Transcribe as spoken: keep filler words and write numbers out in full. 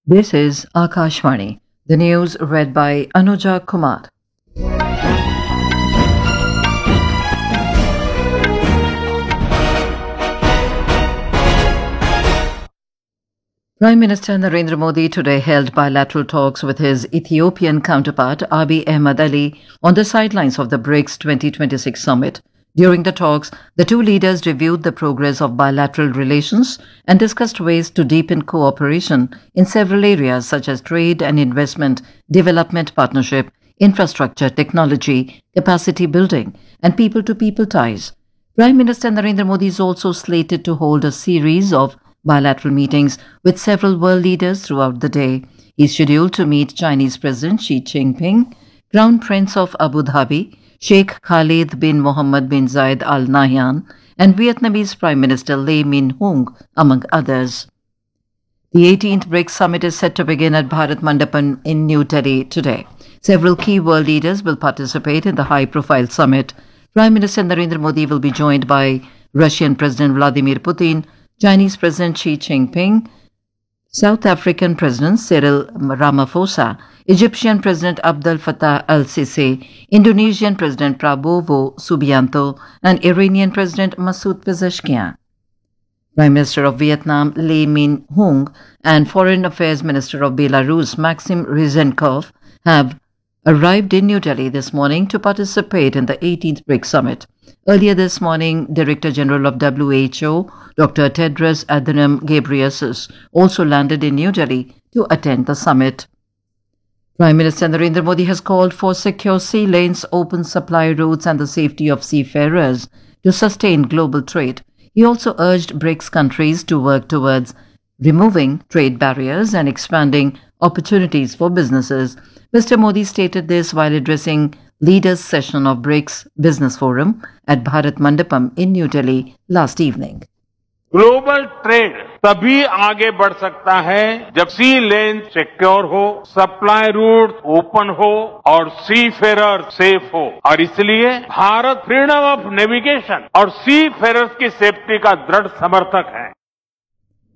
This is Akashvani. The news read by Anuja Kumar. Prime Minister Narendra Modi today held bilateral talks with his Ethiopian counterpart Abiy Ahmed Ali on the sidelines of the BRICS twenty twenty-six summit. During the talks, the two leaders reviewed the progress of bilateral relations and discussed ways to deepen cooperation in several areas such as trade and investment, development partnership, infrastructure, technology, capacity building, and people-to-people ties. Prime Minister Narendra Modi is also slated to hold a series of bilateral meetings with several world leaders throughout the day. He is scheduled to meet Chinese President Xi Jinping, Crown Prince of Abu Dhabi, Sheikh Khalid bin Mohammed bin Zayed Al Nahyan, and Vietnamese Prime Minister Lee Min Hoong, among others. The eighteenth BRICS summit is set to begin at Bharat Mandapam in New Delhi today. Several key world leaders will participate in the high-profile summit. Prime Minister Narendra Modi will be joined by Russian President Vladimir Putin, Chinese President Xi Jinping, South African President Cyril Ramaphosa, Egyptian President Abdel Fattah al-Sisi, Indonesian President Prabowo Subianto, and Iranian President Masoud Pezeshkian. Prime Minister of Vietnam Lee Min Hoong and Foreign Affairs Minister of Belarus Maxim Ryzhenkov have arrived in New Delhi this morning to participate in the eighteenth BRICS summit. Earlier this morning, Director General of W H O, Doctor Tedros Adhanom Ghebreyesus, also landed in New Delhi to attend the summit. Prime Minister Narendra Modi has called for secure sea lanes, open supply routes and the safety of seafarers to sustain global trade. He also urged BRICS countries to work towards removing trade barriers and expanding opportunities for businesses. Mister Modi stated this while addressing Leaders' Session of BRICS Business Forum at Bharat Mandapam in New Delhi last evening. Global trade तभी आगे बढ़ सकता है जब सी लेन secure हो, supply root open हो और सी Ferrer safe हो। और इसलिए भारत फ्रीडम ऑफ नेविगेशन और सी फेरर्स की सेफ्टी का दृढ़ समर्थक है।